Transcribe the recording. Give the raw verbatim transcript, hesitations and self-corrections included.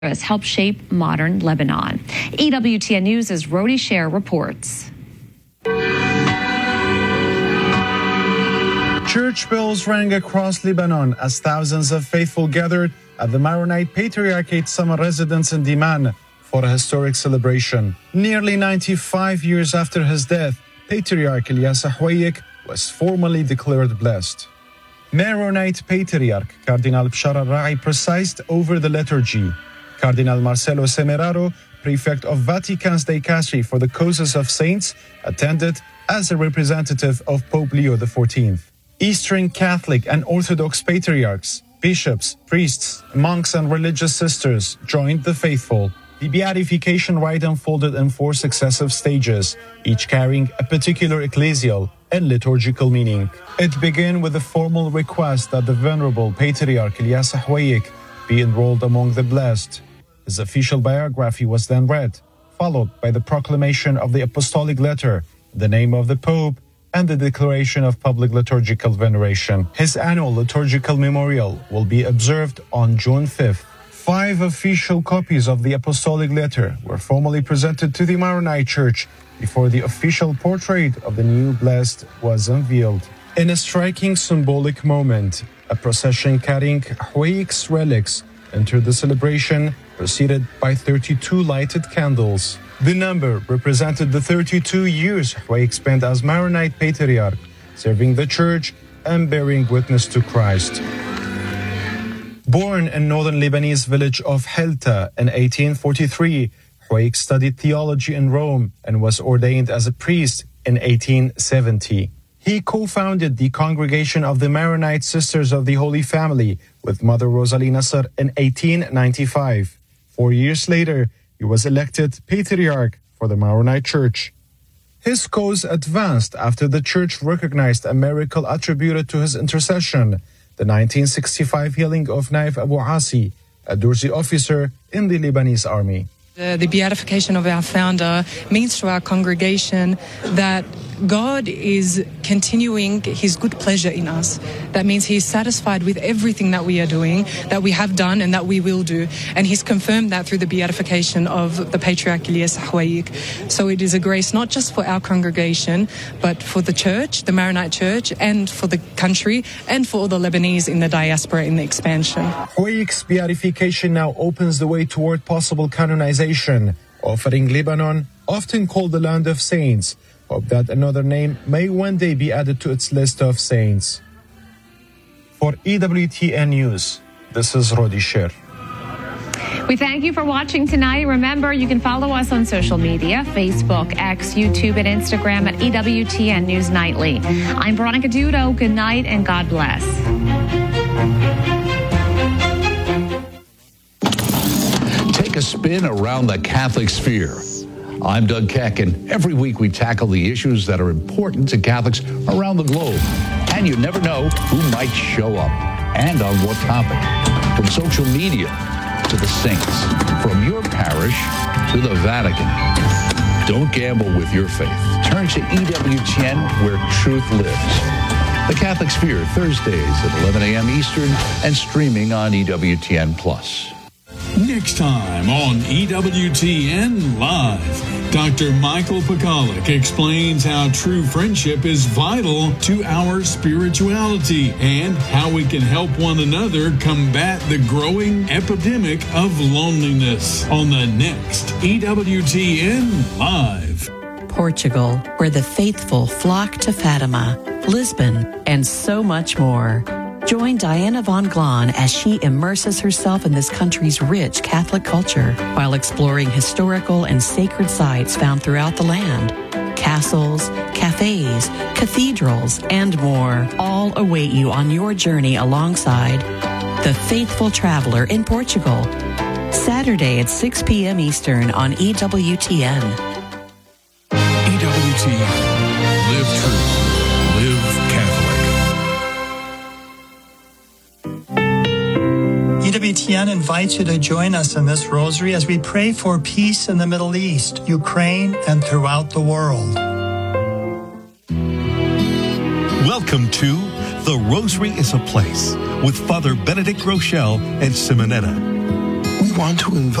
helped shape modern Lebanon. E W T N News' Rodi Sher reports. Church bells rang across Lebanon as thousands of faithful gathered at the Maronite Patriarchate summer residence in Diman for a historic celebration. Nearly ninety-five years after his death, Patriarch Ilyas Ahwayik was formally declared blessed. Maronite Patriarch Cardinal Bshar al-Ra'i presided over the liturgy. Cardinal Marcelo Semeraro, prefect of Vatican's Dicastery for the Causes of Saints, attended as a representative of Pope Leo the fourteenth. Eastern Catholic and Orthodox patriarchs, bishops, priests, monks, and religious sisters joined the faithful. The beatification rite unfolded in four successive stages, each carrying a particular ecclesial and liturgical meaning. It began with a formal request that the Venerable Patriarch Ilyas Ahwayik be enrolled among the blessed. His official biography was then read, followed by the proclamation of the apostolic letter, the name of the Pope, and the declaration of public liturgical veneration. His annual liturgical memorial will be observed on June fifth. Five official copies of the apostolic letter were formally presented to the Maronite Church before the official portrait of the new blessed was unveiled. In a striking symbolic moment, a procession carrying Ahwayik's relics entered the celebration, preceded by thirty-two lighted candles. The number represented the thirty-two years Ahwayik spent as Maronite Patriarch, serving the Church and bearing witness to Christ. Born in northern Lebanese village of Helta in eighteen forty-three, Ahwayik studied theology in Rome and was ordained as a priest in eighteen seventy. He co-founded the Congregation of the Maronite Sisters of the Holy Family with Mother Rosalie Nasser in eighteen ninety-five. Four years later, he was elected Patriarch for the Maronite Church. His cause advanced after the Church recognized a miracle attributed to his intercession, the nineteen sixty-five healing of Naif Abu Asi, a Durzi officer in the Lebanese army. The, the beatification of our founder means to our congregation that God is continuing his good pleasure in us. That means he is satisfied with everything that we are doing, that we have done and that we will do. And he's confirmed that through the beatification of the Patriarch Ilyas Ahwayik. So it is a grace not just for our congregation, but for the church, the Maronite Church, and for the country, and for all the Lebanese in the diaspora in the expansion. Ahwayik's beatification now opens the way toward possible canonization, offering Lebanon, often called the land of saints, hope that another name may one day be added to its list of saints. For E W T N News, this is Rodi Sher. We thank you for watching tonight. Remember, you can follow us on social media, Facebook, X, YouTube, and Instagram at E W T N News Nightly. I'm Veronica Dudo. Good night and God bless. Take a spin around the Catholic sphere. I'm Doug Keck, and every week we tackle the issues that are important to Catholics around the globe. And you never know who might show up and on what topic. From social media to the saints, from your parish to the Vatican. Don't gamble with your faith. Turn to E W T N, where truth lives. The Catholic Sphere, Thursdays at eleven a.m. Eastern and streaming on E W T N Plus. Next time on E W T N Live, Doctor Michael Pakalik explains how true friendship is vital to our spirituality and how we can help one another combat the growing epidemic of loneliness on the next E W T N Live. Portugal, where the faithful flock to Fatima, Lisbon, and so much more. Join Diana von Glahn as she immerses herself in this country's rich Catholic culture while exploring historical and sacred sites found throughout the land. Castles, cafes, cathedrals, and more all await you on your journey alongside The Faithful Traveler in Portugal. Saturday at six p.m. Eastern on E W T N. E W T N. Live true. Live Catholic. E W T N invites you to join us in this rosary as we pray for peace in the Middle East, Ukraine, and throughout the world. Welcome to The Rosary is a Place with Father Benedict Rochelle and Simonetta. We want to invite